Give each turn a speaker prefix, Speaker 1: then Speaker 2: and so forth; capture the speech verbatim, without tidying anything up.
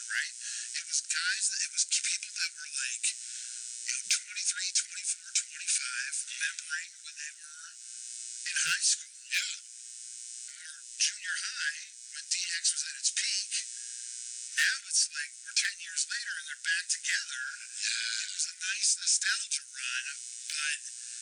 Speaker 1: right? It was guys that, it was people that were like, you know, twenty-three, twenty-four, twenty-five, remembering when they were in high school.
Speaker 2: Yeah.
Speaker 1: Or junior high, when D X was at its peak. Now it's like we're ten years later and they're back together.
Speaker 2: Yeah.
Speaker 1: It was a nice nostalgia run, but